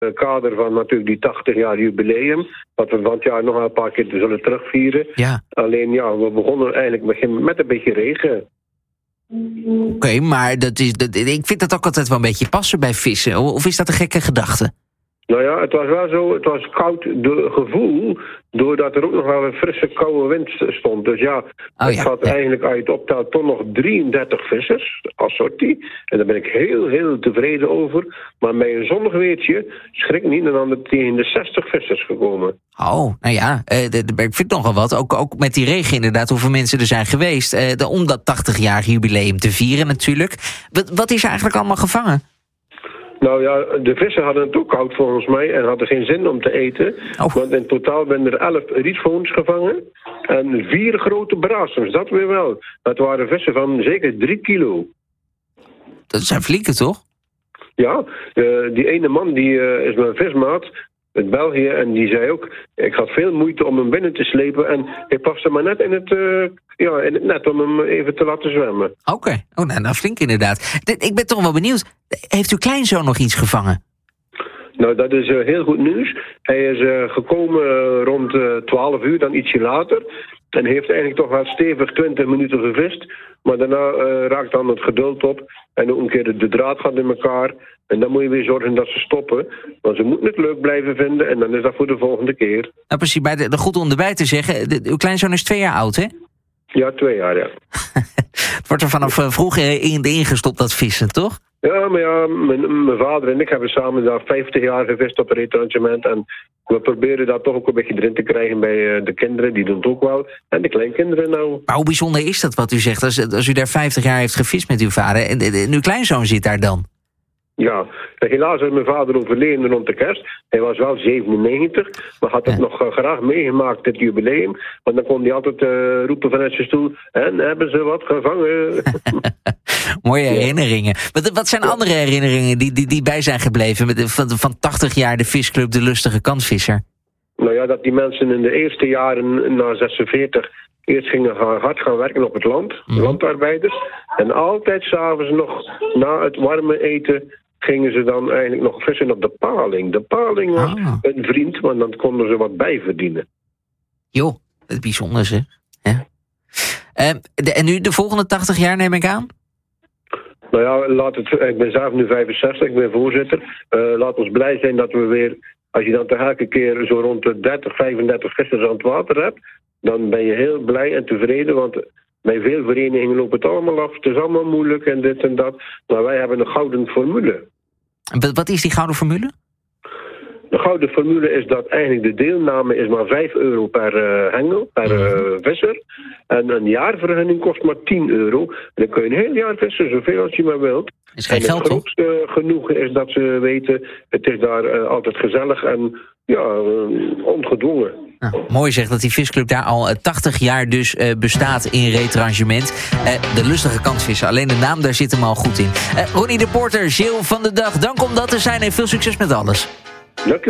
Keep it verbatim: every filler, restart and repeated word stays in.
kader van natuurlijk die tachtig jaar jubileum. Wat we van het jaar nog een paar keer zullen terugvieren. Ja. Alleen ja, we begonnen eigenlijk met een beetje regen. Oké, okay, maar dat is, dat, ik vind dat ook altijd wel een beetje passen bij vissen. Of is dat een gekke gedachte? Nou ja, het was wel zo, het was koud de gevoel, doordat er ook nog wel een frisse koude wind stond. Dus ja, oh, het ja, gaat ja. eigenlijk uit optelt toch nog drieëndertig vissers, assortie. En daar ben ik heel, heel tevreden over. Maar bij een zonnig weertje, schrik niet, en dan ben ik tegen de zestig vissers gekomen. Oh, nou ja, eh, ik vind het nogal wat. Ook, ook met die regen inderdaad, hoeveel mensen er zijn geweest. Eh, de, om dat tachtig-jarig jubileum te vieren natuurlijk. Wat, wat is er eigenlijk allemaal gevangen? Nou ja, de vissen hadden het ook koud volgens mij en hadden geen zin om te eten. Oh. Want in totaal ben er elf rietvoons gevangen en vier grote brassers, dat weer wel. Dat waren vissen van zeker drie kilo. Dat zijn flinke, toch? Ja, uh, die ene man die uh, is mijn vismaat uit België en die zei ook, ik had veel moeite om hem binnen te slepen en ik paste maar net in het, uh, ja, in het net om hem even te laten zwemmen. Oké, okay. oh, nou, nou flink inderdaad. Ik ben toch wel benieuwd, heeft uw kleinzoon nog iets gevangen? Nou, dat is uh, heel goed nieuws. Hij is uh, gekomen uh, rond uh, twaalf uur, dan ietsje later. En heeft eigenlijk toch wel stevig twintig minuten gevist. Maar daarna uh, raakt dan het geduld op. En ook een keer de, de draad gaat in elkaar. En dan moet je weer zorgen dat ze stoppen. Want ze moeten het leuk blijven vinden. En dan is dat voor de volgende keer. Nou precies, bij de, de goed om erbij te zeggen. De, uw kleinzoon is twee jaar oud, hè? Ja, twee jaar, ja. Het wordt er vanaf uh, vroeg in, ingestopt, dat vissen, toch? Ja, maar ja, mijn, mijn vader en ik hebben samen daar vijftig jaar gevist op een retranchement. En we proberen dat toch ook een beetje erin te krijgen bij uh, de kinderen. Die doen het ook wel. En de kleinkinderen nou. Maar hoe bijzonder is dat wat u zegt? Als, als u daar vijftig jaar heeft gevist met uw vader en, en uw kleinzoon zit daar dan? Ja, helaas is mijn vader overleden rond de kerst. Hij was wel zevenennegentig, maar had het ja. nog uh, graag meegemaakt, dit jubileum. Want dan kon hij altijd uh, roepen vanuit zijn stoel, en hebben ze wat gevangen? Mooie herinneringen. Wat, wat zijn andere herinneringen die, die, die bij zijn gebleven met de, van, van tachtig jaar de visclub De Lustige Kansvisser? Nou ja, dat die mensen in de eerste jaren na zesenveertig eerst gingen hard gaan werken op het land, mm. landarbeiders. En altijd s'avonds nog, na het warme eten, gingen ze dan eigenlijk nog vissen op de paling. De paling was ah. een vriend, want dan konden ze wat bijverdienen. Jo, dat is bijzonder zeg. Ja. Uh, de, en nu de volgende tachtig jaar neem ik aan? Nou ja, laat het, ik ben zelf nu vijfenzestig, ik ben voorzitter. Uh, laat ons blij zijn dat we weer, als je dan toch elke keer zo rond de dertig, vijfendertig vissers aan het water hebt, dan ben je heel blij en tevreden, want bij veel verenigingen loopt het allemaal af. Het is allemaal moeilijk en dit en dat. Maar wij hebben een gouden formule. Wat is die gouden formule? De gouden formule is dat eigenlijk de deelname is maar vijf euro per uh, hengel, per uh, visser. En een jaarvergunning kost maar tien euro. En dan kun je een heel jaar vissen, zoveel als je maar wilt. Is geen en het geld, grootste uh, genoegen is dat ze weten, het is daar uh, altijd gezellig en ja, uh, ongedwongen. Nou, mooi zeg dat die visclub daar al uh, tachtig jaar dus uh, bestaat in retrangement. Uh, de Lustige Kansvissen, alleen de naam daar zit hem al goed in. Uh, Ronnie de Porter, Geel van de Dag, dank om dat te zijn en veel succes met alles. Dank u.